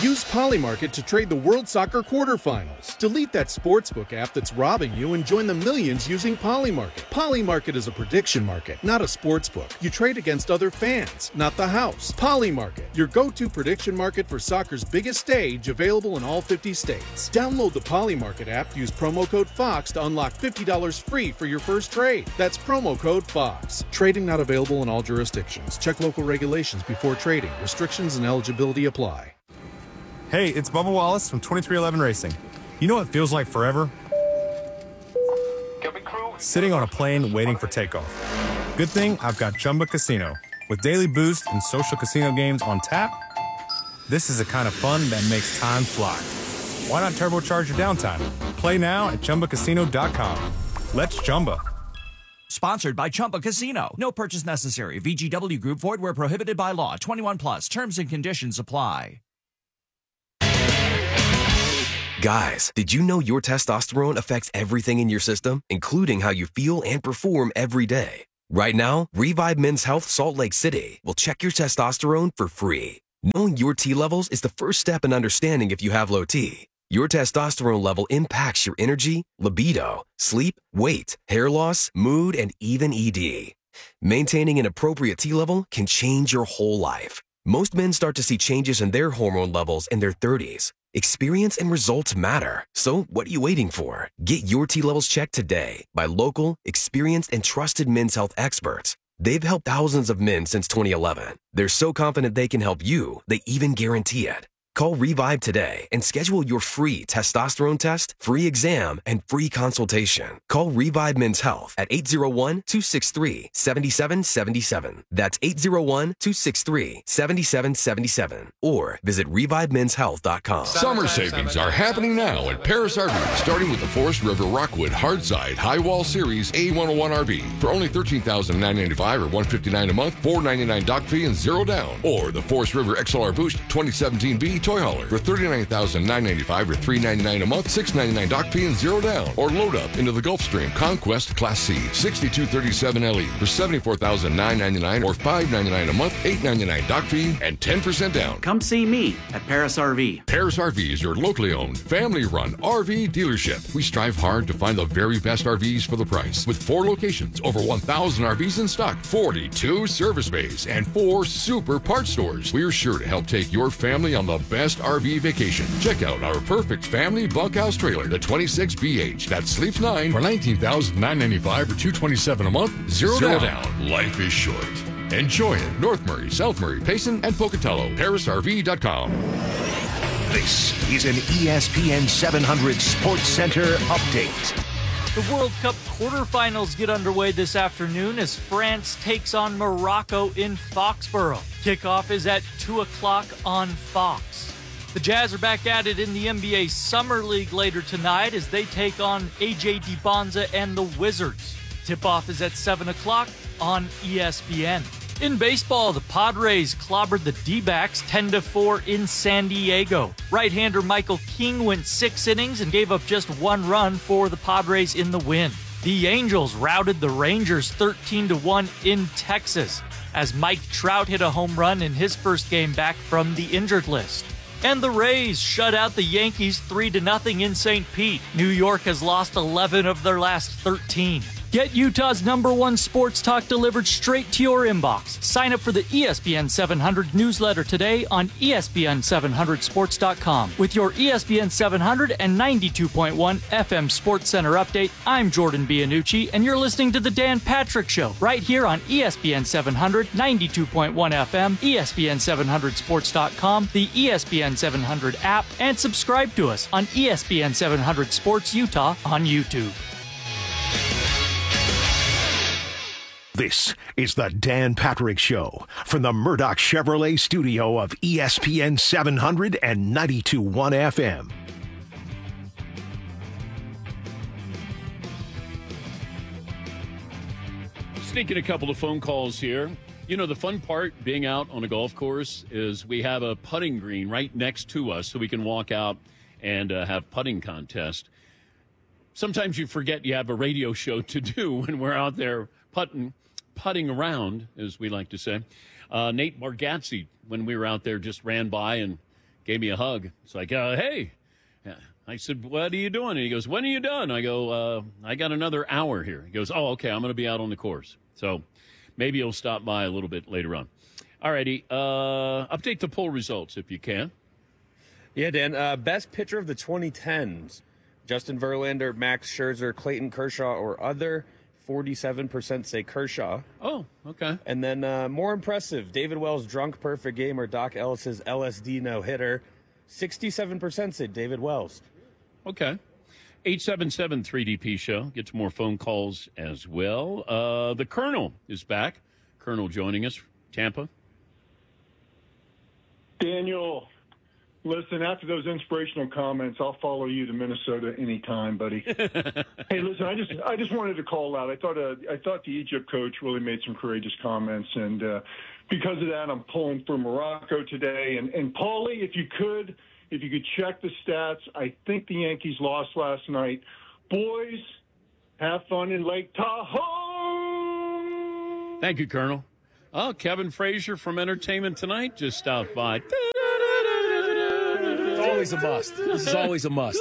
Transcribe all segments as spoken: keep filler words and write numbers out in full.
Use Polymarket to trade the World Soccer quarterfinals. Delete that sportsbook app that's robbing you and join the millions using Polymarket. Polymarket is a prediction market, not a sportsbook. You trade against other fans, not the house. Polymarket, your go-to prediction market for soccer's biggest stage, available in all fifty states. Download the Polymarket app, use promo code FOX to unlock fifty dollars free for your first trade. That's promo code FOX. Trading not available in all jurisdictions. Check local regulations before trading. Restrictions and eligibility apply. Hey, it's Bubba Wallace from twenty-three eleven Racing. You know what feels like forever? Sitting on a plane waiting for takeoff. Good thing I've got Chumba Casino. With daily boost and social casino games on tap, this is the kind of fun that makes time fly. Why not turbocharge your downtime? Play now at Chumba Casino dot com. Let's Chumba. Sponsored by Chumba Casino. No purchase necessary. V G W Group. Void where prohibited by law. twenty-one plus. Terms and conditions apply. Guys, did you know your testosterone affects everything in your system, including how you feel and perform every day? Right now, Revive Men's Health Salt Lake City will check your testosterone for free. Knowing your T levels is the first step in understanding if you have low T. Your testosterone level impacts your energy, libido, sleep, weight, hair loss, mood, and even E D. Maintaining an appropriate T level can change your whole life. Most men start to see changes in their hormone levels in their thirties. Experience and results matter. So what are you waiting for? Get your T levels checked today by local, experienced, and trusted men's health experts. They've helped thousands of men since twenty eleven. They're so confident they can help you, they even guarantee it. Call Revive today and schedule your free testosterone test, free exam, and free consultation. Call Revive Men's Health at eight zero one, two six three, seven seven seven seven. That's eight zero one, two six three, seven seven seven seven. Or visit revive men's health dot com. Summer savings are happening now at Paris R V, starting with the Forest River Rockwood Hardside High Wall Series A one oh one R V for only thirteen thousand nine hundred ninety-five dollars or one hundred fifty-nine dollars a month, four hundred ninety-nine dollars dock fee, and zero down. Or the Forest River X L R Boost twenty seventeen B Toy Hauler for thirty-nine thousand nine hundred ninety-five dollars or three hundred ninety-nine dollars a month, six hundred ninety-nine dollars dock fee, and zero down. Or load up into the Gulfstream Conquest Class C sixty-two thirty-seven L E for seventy-four thousand nine hundred ninety-nine dollars or five hundred ninety-nine dollars a month, eight hundred ninety-nine dollars dock fee, and ten percent down. Come see me at Paris R V. Paris R V is your locally owned, family-run R V dealership. We strive hard to find the very best R Vs for the price. With four locations, over one thousand R Vs in stock, forty-two service bays, and four super parts stores, we're sure to help take your family on the best R V vacation. Check out our perfect family bunkhouse trailer, the twenty-six B H that sleeps nine for nineteen thousand nine hundred ninety-five dollars or two hundred twenty-seven dollars a month, zero, zero down. down. Life is short. Enjoy it. North Murray, South Murray, Payson, and Pocatello. Paris R V dot com. This is an E S P N seven hundred Sports Center update. The World Cup quarterfinals get underway this afternoon as France takes on Morocco in Foxborough. Kickoff is at two o'clock on Fox. The Jazz are back at it in the N B A Summer League later tonight as they take on A J DiBonza and the Wizards. Tip-off is at seven o'clock on E S P N. In baseball, the Padres clobbered the D-backs ten to four in San Diego. Right-hander Michael King went six innings and gave up just one run for the Padres in the win. The Angels routed the Rangers thirteen to one in Texas as Mike Trout hit a home run in his first game back from the injured list. And the Rays shut out the Yankees three to nothing in Saint Pete. New York has lost eleven of their last thirteen. Get Utah's number one sports talk delivered straight to your inbox. Sign up for the E S P N seven hundred newsletter today on E S P N seven hundred sports dot com. With your E S P N seven hundred and ninety-two point one F M Sports Center update, I'm Jordan Bianucci, and you're listening to The Dan Patrick Show right here on E S P N seven hundred, ninety-two point one F M, E S P N seven hundred sports dot com, the E S P N seven hundred app, and subscribe to us on E S P N seven hundred Sports Utah on YouTube. This is the Dan Patrick Show from the Murdoch Chevrolet studio of E S P N seven hundred and ninety-two point one F M. Sneaking a couple of phone calls here. You know, the fun part being out on a golf course is we have a putting green right next to us so we can walk out and uh, have putting contest. Sometimes you forget you have a radio show to do when we're out there putting. Putting around, as we like to say. Uh, Nate Bargatze, when we were out there, just ran by and gave me a hug. It's like, uh, hey. Yeah. I said, what are you doing? And he goes, when are you done? I go, uh, I got another hour here. He goes, oh, okay, I'm going to be out on the course. So maybe he'll stop by a little bit later on. All righty. Uh, update the poll results if you can. Yeah, Dan. Uh, best pitcher of the twenty tens. Justin Verlander, Max Scherzer, Clayton Kershaw, or other. forty-seven percent say Kershaw. Oh, okay. And then uh, more impressive, David Wells' drunk perfect game or Doc Ellis's L S D no-hitter. sixty-seven percent say David Wells. Okay. eight seven seven three D P show. Get some more phone calls as well. Uh, the Colonel is back. Colonel joining us. Tampa. Daniel, listen, after those inspirational comments, I'll follow you to Minnesota anytime, buddy. Hey, listen, I just I just wanted to call out. I thought uh, I thought the Egypt coach really made some courageous comments, and uh, because of that, I'm pulling for Morocco today. And, and Paulie, if you could, if you could check the stats, I think the Yankees lost last night. Boys, have fun in Lake Tahoe. Thank you, Colonel. Oh, Kevin Frazier from Entertainment Tonight just stopped by. It's always a must. This is always a must.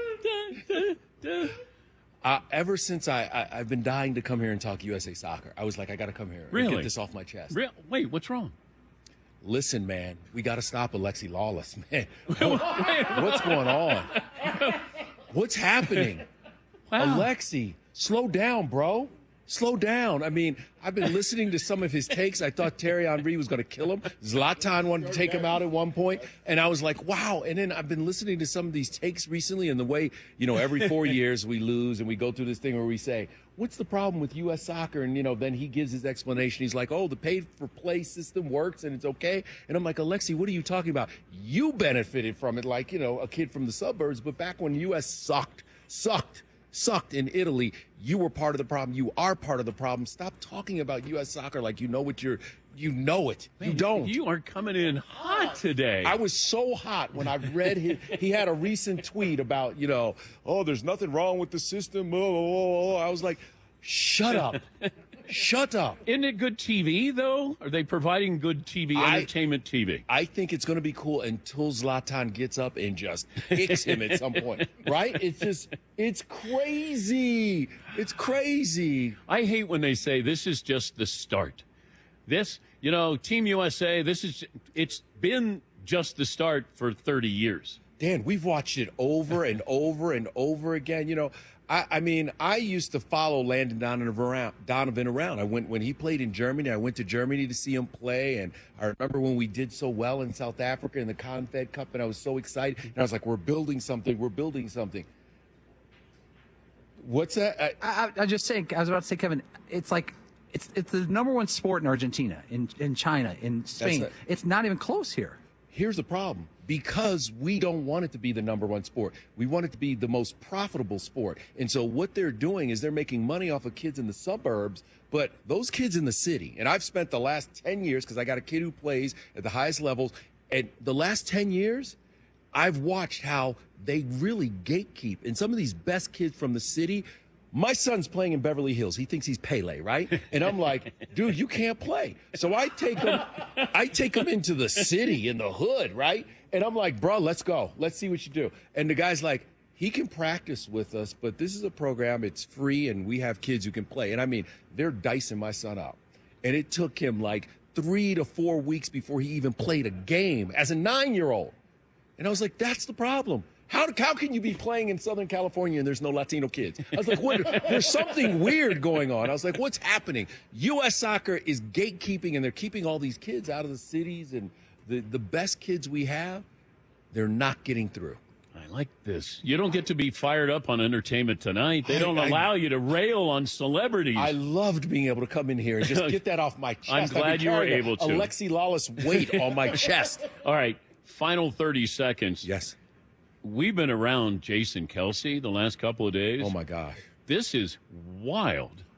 Uh, ever since I, I, I've been dying to come here and talk U S A Soccer, I was like, I got to come here Really? and get this off my chest. Real? Wait, what's wrong? Listen, man, we got to stop Alexi Lawless, man. What's going on? What's happening? Wow. Alexi, slow down, bro. Slow down. I mean, I've been listening to some of his takes. I thought Thierry Henry was going to kill him. Zlatan wanted to take him out at one point. And I was like, wow. And then I've been listening to some of these takes recently and the way, you know, every four years we lose and we go through this thing where we say, what's the problem with U S soccer? And, you know, then he gives his explanation. He's like, oh, the paid-for-play system works and it's okay. And I'm like, Alexi, what are you talking about? You benefited from it like, you know, a kid from the suburbs. But back when U S sucked, sucked, sucked in Italy, you were part of the problem. You are part of the problem. Stop talking about U S soccer like you know what you're, you know it. Man, you don't. You are coming in hot today. I was so hot when I read his, he had a recent tweet about, you know, oh, there's nothing wrong with the system. Oh, oh, oh. I was like, shut up. Shut up. Isn't it good T V, though? Are they providing good T V, I- entertainment T V? I think it's going to be cool until Zlatan gets up and just kicks him at some point, right? It's just, it's crazy. It's crazy. I hate when they say this is just the start. This, you know, Team U S A, this is, it's been just the start for thirty years. Dan, we've watched it over and over and over again. You know, I, I mean, I used to follow Landon Donovan around, Donovan around. I went when he played in Germany. I went to Germany to see him play, and I remember when we did so well in South Africa in the Confed Cup, and I was so excited. And I was like, "We're building something. We're building something." What's that? I, I, I just saying. I was about to say, Kevin. It's like it's it's the number one sport in Argentina, in in China, in Spain. not- It's not even close here. Here's the problem. Because we don't want it to be the number one sport. We want it to be the most profitable sport. And so what they're doing is they're making money off of kids in the suburbs, but those kids in the city, and I've spent the last ten years, because I got a kid who plays at the highest levels, and the last ten years, I've watched how they really gatekeep. And some of these best kids from the city, my son's playing in Beverly Hills. He thinks he's Pele, right? And I'm like, dude, you can't play. So I take him, I take him into the city, in the hood, right? And I'm like, bro, let's go. Let's see what you do. And the guy's like, he can practice with us, but this is a program. It's free, and we have kids who can play. And I mean, they're dicing my son out. And it took him like three to four weeks before he even played a game as a nine-year-old. And I was like, that's the problem. How, how can you be playing in Southern California and there's no Latino kids? I was like, what? There's something weird going on. I was like, what's happening? U S soccer is gatekeeping, and they're keeping all these kids out of the cities, and the, the best kids we have, they're not getting through. I like this. You don't get to be fired up on Entertainment Tonight. They I- don't I- allow you to rail on celebrities. I loved being able to come in here and just get that off my chest. I'm I've been glad you were carrying a able to. Alexi Lawless weight on my chest. All right, final thirty seconds. Yes. We've been around Jason Kelsey the last couple of days. Oh, my gosh. This is wild.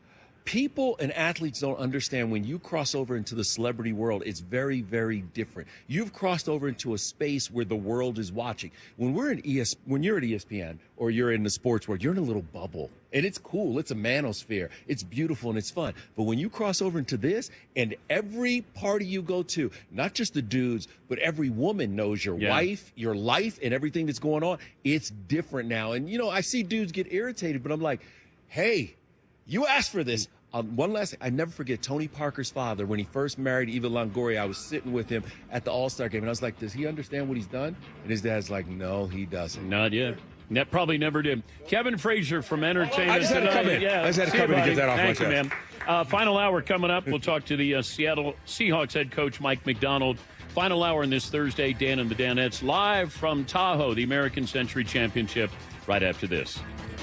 People and athletes don't understand when you cross over into the celebrity world, it's very, very different. You've crossed over into a space where the world is watching. When we're in E S, when you're at E S P N or you're in the sports world, you're in a little bubble. And it's cool. It's a manosphere. It's beautiful and it's fun. But when you cross over into this, and every party you go to, not just the dudes, but every woman knows your Yeah. wife, your life, and everything that's going on, it's different now. And, you know, I see dudes get irritated, but I'm like, hey, you asked for this. Um, one last thing. I never forget Tony Parker's father, when he first married Eva Longoria. I was sitting with him at the All-Star game, and I was like, does he understand what he's done? And his dad's like, no, he doesn't. Not yet. That probably never did. Kevin Frazier from Entertainment I just had to come in. Yeah, I just had to see come you, in to buddy. get that off my Thank you, chest. man. Uh, final hour coming up. We'll talk to the uh, Seattle Seahawks head coach, Mike McDonald. Final hour on this Thursday, Dan and the Danettes, live from Tahoe, the American Century Championship, right after this.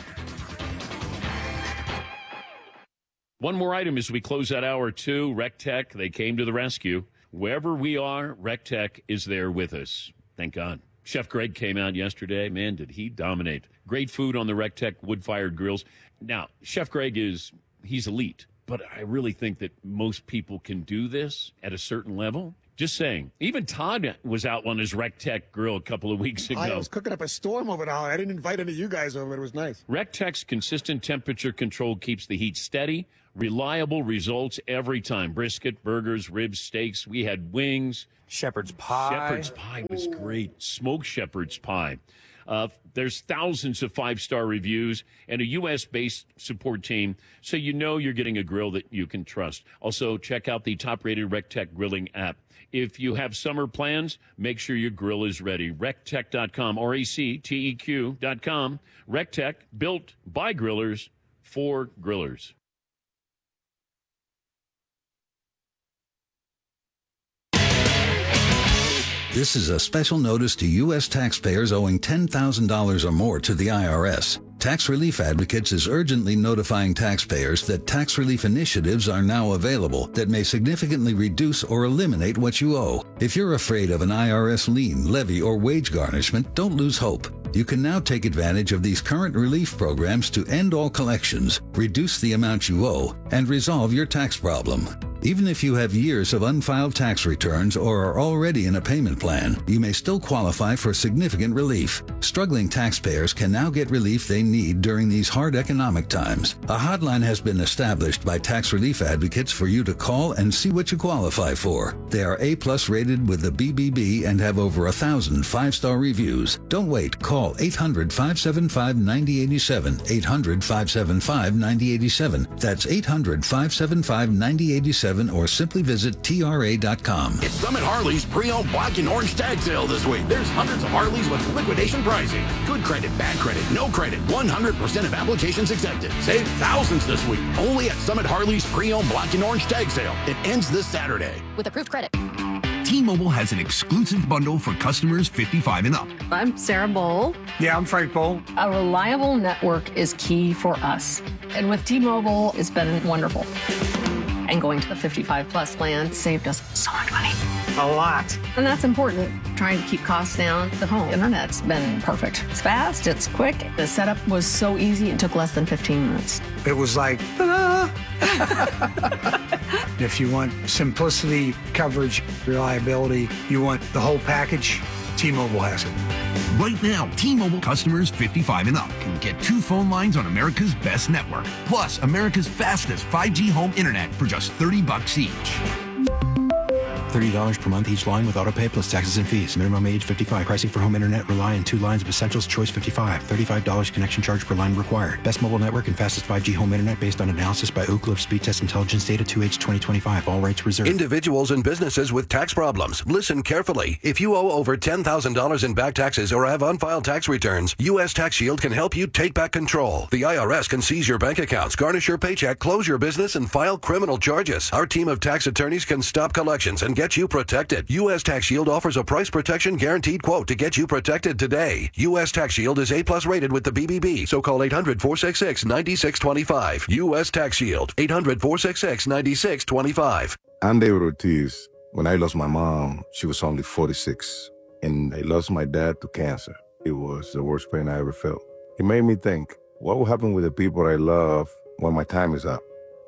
One more item as we close out hour two. RecTech, they came to the rescue. Wherever we are, RecTech is there with us. Thank God. Chef Greg came out yesterday. Man, did he dominate. Great food on the RecTech wood-fired grills. Now, Chef Greg is, he's elite, but I really think that most people can do this at a certain level. Just saying. Even Todd was out on his RecTech grill a couple of weeks ago. I was cooking up a storm over there. I didn't invite any of you guys over. It was nice. RecTech's consistent temperature control keeps the heat steady. Reliable results every time. Brisket, burgers, ribs, steaks. We had wings. Shepherd's pie. Shepherd's pie was great. Smoked shepherd's pie. Uh, there's thousands of five-star reviews and a U S-based support team, so you know you're getting a grill that you can trust. Also, check out the top-rated RecTech grilling app. If you have summer plans, make sure your grill is ready. rec tech dot com, R E C T E Q dot com. RecTech, built by grillers for grillers. This is a special notice to U S taxpayers owing ten thousand dollars or more to the I R S. Tax Relief Advocates is urgently notifying taxpayers that tax relief initiatives are now available that may significantly reduce or eliminate what you owe. If you're afraid of an I R S lien, levy, or wage garnishment, don't lose hope. You can now take advantage of these current relief programs to end all collections, reduce the amount you owe, and resolve your tax problem. Even if you have years of unfiled tax returns or are already in a payment plan, you may still qualify for significant relief. Struggling taxpayers can now get relief they need during these hard economic times. A hotline has been established by Tax Relief Advocates for you to call and see what you qualify for. They are A-plus rated with the B B B and have over a thousand five-star reviews. Don't wait. Call eight hundred, five seven five, nine zero eight seven, eight hundred, five seven five, nine zero eight seven. That's eight hundred, five seven five, nine zero eight seven, or simply visit T R A dot com. It's Summit Harley's pre-owned black and orange tag sale this week. There's hundreds of Harleys with liquidation pricing. Good credit, bad credit, no credit, one hundred percent of applications accepted. Save thousands this week. Only at Summit Harley's pre-owned black and orange tag sale. It ends this Saturday. With approved credit. T-Mobile has an exclusive bundle for customers fifty-five and up. I'm Sarah Bowl. Yeah, I'm Frank Bowl. A reliable network is key for us. And with T-Mobile, it's been wonderful. And going to the fifty-five plus plan saved us so much money. A lot. And that's important. Trying to keep costs down. The home internet's been perfect. It's fast, it's quick. The setup was so easy, it took less than fifteen minutes. It was like, ta-da! If you want simplicity, coverage, reliability, you want the whole package, T-Mobile has it. Right now, T-Mobile customers fifty-five and up can get two phone lines on America's best network, plus America's fastest five G home internet for just thirty bucks each. thirty dollars per month each line with autopay plus taxes and fees. Minimum age fifty-five. Pricing for home internet rely on two lines of Essentials Choice fifty-five. thirty-five dollars connection charge per line required. Best mobile network and fastest five G home internet based on analysis by Ookla of Speed Test Intelligence data two H twenty twenty-five. All rights reserved. Individuals and businesses with tax problems. Listen carefully. If you owe over ten thousand dollars in back taxes or have unfiled tax returns, U S Tax Shield can help you take back control. The I R S can seize your bank accounts, garnish your paycheck, close your business, and file criminal charges. Our team of tax attorneys can stop collections and get you protected. U S Tax Shield offers a price protection guaranteed quote to get you protected today. U S Tax Shield is A-plus rated with the B B B, so call eight hundred, four six six, nine six two five. U S Tax Shield, eight hundred, four six six, nine six two five. I'm David Ortiz. When I lost my mom, she was only forty-six, and I lost my dad to cancer. It was the worst pain I ever felt. It made me think, what will happen with the people I love when my time is up?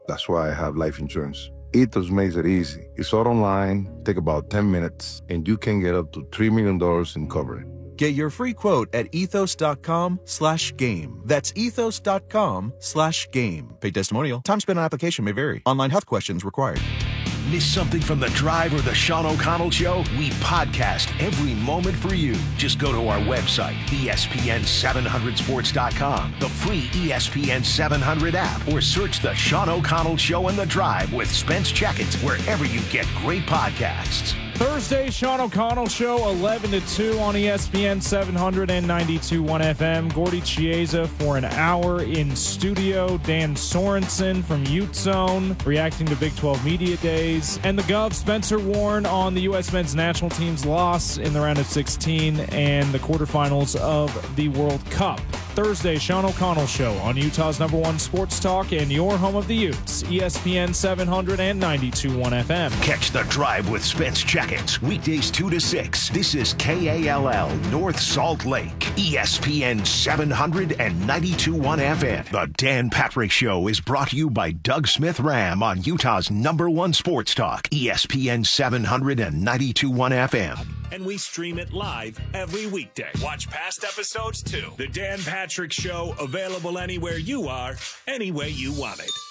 That's why I have life insurance. Ethos makes it easy. It's all online, take about ten minutes, and you can get up to three million dollars in coverage. Get your free quote at ethos.com slash game. That's ethos.com slash game. Paid testimonial. Time spent on application may vary. Online health questions required. Miss something from The Drive or The Sean O'Connell Show? We podcast every moment for you. Just go to our website, E S P N seven hundred sports dot com, the free E S P N seven hundred app, or search The Sean O'Connell Show and The Drive with Spence Checkett wherever you get great podcasts. Thursday, Sean O'Connell Show, eleven to two on E S P N seven hundred and ninety-two point one F M. Gordy Chiesa for an hour in studio. Dan Sorensen from Ute Zone reacting to Big twelve Media Days. And the Gov, Spencer Warren on the U S men's national team's loss in the round of sixteen and the quarterfinals of the World Cup. Thursday, Sean O'Connell Show on Utah's number one sports talk and your home of the Utes, E S P N seven hundred and ninety-two point one F M. Catch The Drive with Spence Checkett weekdays two to six. This is K A L L North Salt Lake, E S P N seven hundred and ninety-two point one F M. The Dan Patrick Show is brought to you by Doug Smith Ram on Utah's number one sports talk, E S P N seven hundred and ninety-two point one F M. And we stream it live every weekday. Watch past episodes too. The Dan Patrick Show, available anywhere you are, any way you want it.